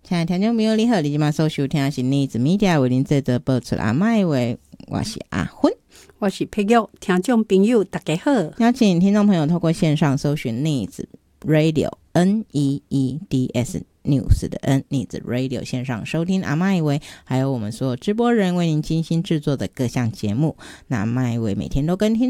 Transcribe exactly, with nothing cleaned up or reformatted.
亲爱的听众朋友你好，你现在所收听的是Needs Media 为您制作播出阿麦话，我是阿芬， 我是佩玉。听众朋友大家好， 邀请听众朋友透过线上搜寻 Needs Radio N E E D S News 的 N Needs Radio 线上收听阿麦话，还有我们所有直播人为您精心制作的各项节目。那阿麦话每天都跟听